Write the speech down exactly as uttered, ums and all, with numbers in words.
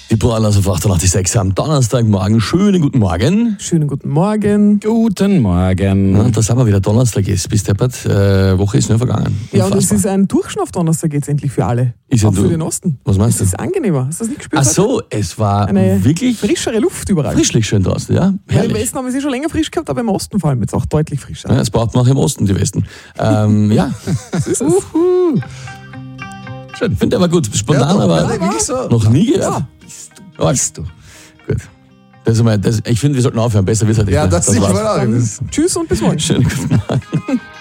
Die Brauerlaus auf achtundachtzig Komma sechs am Donnerstagmorgen. Schönen guten Morgen. Schönen guten Morgen. Guten Morgen. Ja, da sind wir wieder. Donnerstag ist. Bis deppert. Äh, Woche ist schnell vergangen. Ja, und es Unfassbar. ist ein Durchschnauf-Donnerstag jetzt endlich für alle. Ist ja auch für du- den Osten. Was meinst Es du? ist angenehmer. Hast du das nicht gespürt? Ach heute? so, es war Eine wirklich frischere Luft überall. frischlich schön draußen, ja? Weil im Herrlich. Westen haben wir sie schon länger frisch gehabt, aber im Osten vor allem jetzt auch deutlich frischer. Ja, das braucht man auch im Osten, die Westen. Ähm, ja. Uhu. Schön. Finde aber gut. Spontan, Ja, aber ja, wirklich so. noch nie gehört. Ja. Bist du. Gut. Das ist mal, das, ich finde, wir sollten aufhören. Besser wird es halt nicht Ja, mehr. das, ich war's. wollte auch. Dann Das- tschüss und bis morgen. Schönen guten Morgen.